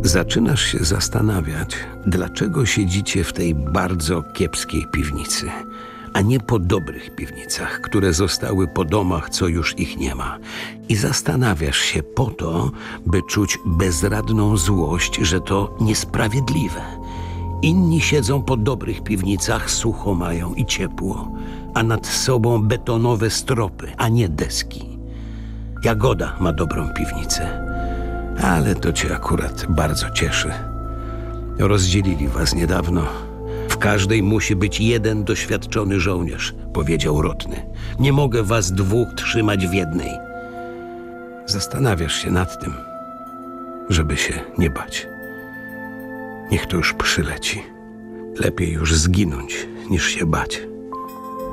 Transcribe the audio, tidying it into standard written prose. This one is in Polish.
Zaczynasz się zastanawiać, dlaczego siedzicie w tej bardzo kiepskiej piwnicy, a nie po dobrych piwnicach, które zostały po domach, co już ich nie ma. I zastanawiasz się po to, by czuć bezradną złość, że to niesprawiedliwe. Inni siedzą po dobrych piwnicach, sucho mają i ciepło, a nad sobą betonowe stropy, a nie deski. Jagoda ma dobrą piwnicę, ale to cię akurat bardzo cieszy. Rozdzielili was niedawno. W każdej musi być jeden doświadczony żołnierz, powiedział rotny. Nie mogę was dwóch trzymać w jednej. Zastanawiasz się nad tym, żeby się nie bać. Niech to już przyleci. Lepiej już zginąć, niż się bać.